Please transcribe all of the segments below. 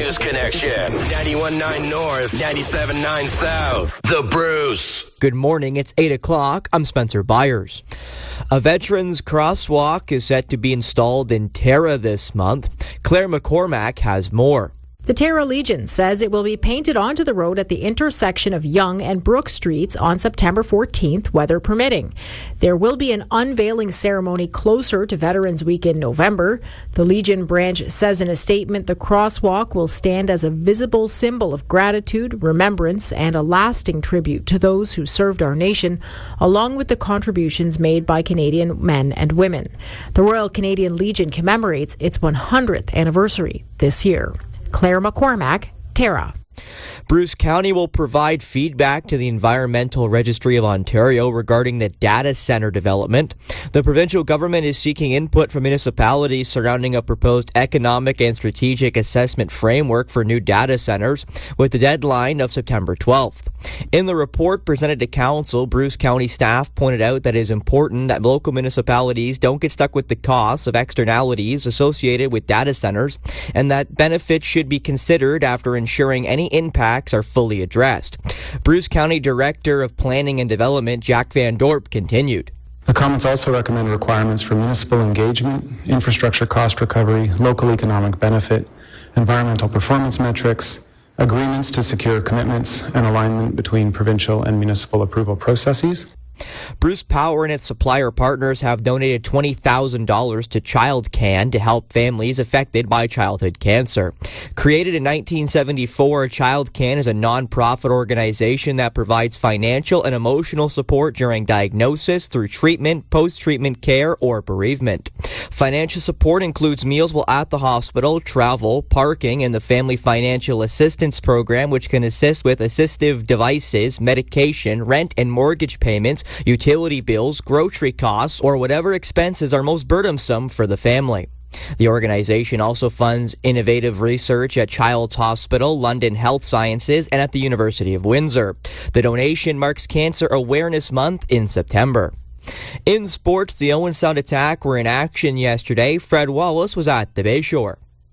News Connection. 91.9 North, 97.9 South. The Bruce. Good morning. It's 8 o'clock. I'm Spencer Byers. A veterans crosswalk is set to be installed in Tara this month. Claire McCormack has more. The Tara Legion says it will be painted onto the road at the intersection of Yonge and Brook Streets on September 14th, weather permitting. There will be an unveiling ceremony closer to Veterans Week in November. The Legion branch says in a statement the crosswalk will stand as a visible symbol of gratitude, remembrance, and a lasting tribute to those who served our nation, along with the contributions made by Canadian men and women. The Royal Canadian Legion commemorates its 100th anniversary this year. Claire McCormack, Tara. Bruce County will provide feedback to the Environmental Registry of Ontario regarding the data center development. The provincial government is seeking input from municipalities surrounding a proposed economic and strategic assessment framework for new data centers, with the deadline of September 12th. In the report presented to Council, Bruce County staff pointed out that it is important that local municipalities don't get stuck with the costs of externalities associated with data centers, and that benefits should be considered after ensuring any impacts are fully addressed. Bruce County Director of Planning and Development Jack Van Dorp continued. The comments also recommend requirements for municipal engagement, infrastructure cost recovery, local economic benefit, environmental performance metrics, agreements to secure commitments, and alignment between provincial and municipal approval processes. Bruce Power and its supplier partners have donated $20,000 to ChildCan to help families affected by childhood cancer. Created in 1974, ChildCan is a non-profit organization that provides financial and emotional support during diagnosis, through treatment, post-treatment care, or bereavement. Financial support includes meals while at the hospital, travel, parking, and the Family Financial Assistance Program, which can assist with assistive devices, medication, rent and mortgage payments, utility bills, grocery costs, or whatever expenses are most burdensome for the family. The organization also funds innovative research at Child's Hospital, London Health Sciences, and at the University of Windsor. The donation marks Cancer Awareness Month in September. In sports, the Owen Sound Attack were in action yesterday. Fred Wallace was at the Bayshore.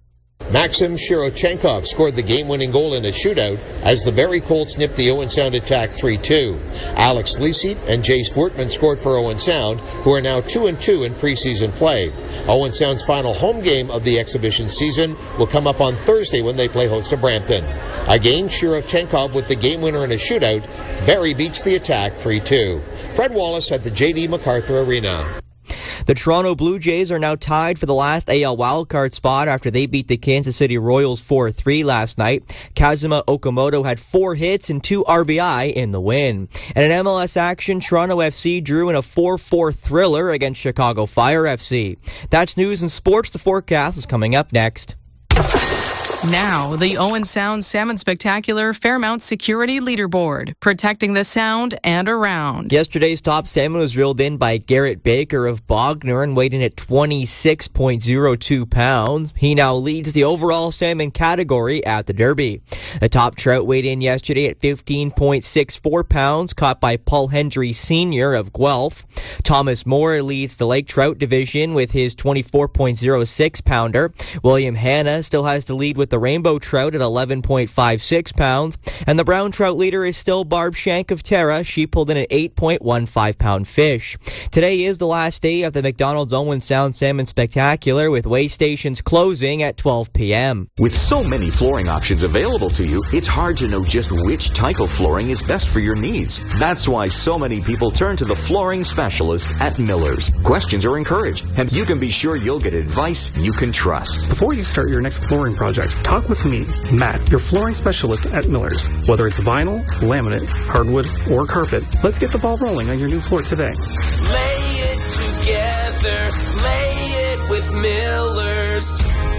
Maxim Shirochenkov scored the game-winning goal in a shootout as the Barrie Colts nipped the Owen Sound Attack 3-2. Alex Leaseat and Jace Fortman scored for Owen Sound, who are now 2-2 in preseason play. Owen Sound's final home game of the exhibition season will come up on Thursday when they play host to Brampton. Again, Shirochenkov with the game winner in a shootout. Barrie beats the Attack 3-2. Fred Wallace at the J.D. MacArthur Arena. The Toronto Blue Jays are now tied for the last AL wildcard spot after they beat the Kansas City Royals 4-3 last night. Kazuma Okamoto had 4 hits and 2 RBI in the win. And in MLS action, Toronto FC drew in a 4-4 thriller against Chicago Fire FC. That's news and sports. The forecast is coming up next. Now, the Owen Sound Salmon Spectacular Fairmount Security Leaderboard, protecting the Sound and around. Yesterday's top salmon was reeled in by Garrett Baker of Bognor and weighed in at 26.02 pounds. He now leads the overall salmon category at the Derby. The top trout weighed in yesterday at 15.64 pounds, caught by Paul Hendry Sr. of Guelph. Thomas Moore leads the lake trout division with his 24.06 pounder. William Hanna still has to lead with the rainbow trout at 11.56 pounds, and the brown trout leader is still Barb Shank of Tara. She pulled in an 8.15 pound fish. Today is the last day of the McDonald's Owen Sound Salmon Spectacular, with weigh stations closing at 12 p.m. With so many flooring options available to you, it's hard to know just which type of flooring is best for your needs. That's why so many people turn to the flooring specialist at Miller's. Questions are encouraged, and you can be sure you'll get advice you can trust. Before you start your next flooring project, talk with me, Matt, your flooring specialist at Miller's. Whether it's vinyl, laminate, hardwood, or carpet, let's get the ball rolling on your new floor today. Lay it together, lay it with Miller's.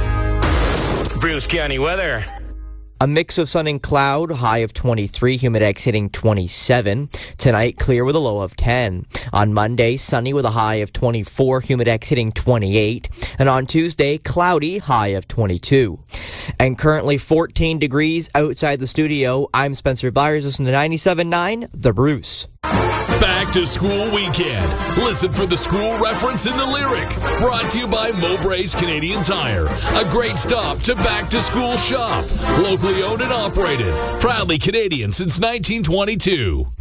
Bruce County weather. A mix of sun and cloud, high of 23, humidex hitting 27. Tonight, clear with a low of 10. On Monday, sunny with a high of 24, humidex hitting 28. And on Tuesday, cloudy, high of 22. And currently 14 degrees outside the studio. I'm Spencer Byers, listening to 97.9, The Bruce. Back back-to-school weekend. Listen for the school reference in the lyric. Brought to you by Mowbray's Canadian Tire. A great stop to back-to-school shop. Locally owned and operated. Proudly Canadian since 1922.